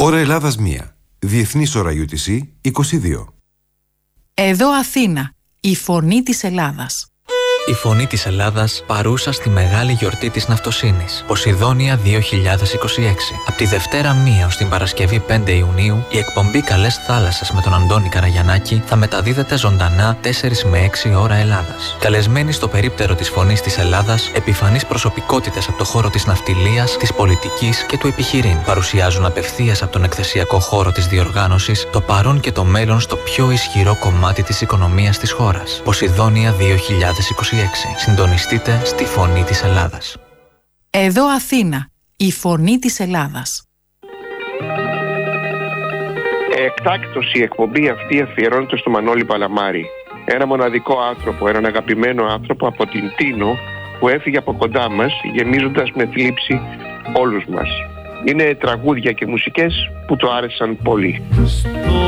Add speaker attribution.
Speaker 1: Ώρα Ελλάδας 1. Διεθνής ώρα UTC 22.
Speaker 2: Εδώ Αθήνα, η φωνή της Ελλάδας.
Speaker 3: Η φωνή της Ελλάδας παρούσα στη μεγάλη γιορτή της Ναυτοσύνης, Ποσειδόνια 2026. Από τη Δευτέρα 1 ως την Παρασκευή 5 Ιουνίου, η εκπομπή Καλές Θάλασσες με τον Αντώνη Καραγιαννάκη θα μεταδίδεται ζωντανά 4 με 6 ώρα Ελλάδας. Καλεσμένοι στο περίπτερο της φωνής της Ελλάδας, επιφανείς προσωπικότητες από το χώρο της ναυτιλίας, της πολιτικής και του επιχειρήν παρουσιάζουν απευθείας από τον εκθεσιακό χώρο της διοργάνωσης το παρόν και το μέλλον στο πιο ισχυρό κομμάτι της οικονομίας της χώρας. Ποσειδόνια 2026. Συντονιστείτε στη φωνή της Ελλάδας.
Speaker 2: Εδώ Αθήνα, η φωνή της Ελλάδας.
Speaker 4: Εκτάκτως η εκπομπή αυτή αφιερώνεται στο Μανώλη Παλαμάρη. Ένα μοναδικό άνθρωπο, έναν αγαπημένο άνθρωπο από την Τίνο που έφυγε από κοντά μας γεμίζοντας με θλίψη όλους μας. Είναι τραγούδια και μουσικές που το άρεσαν πολύ.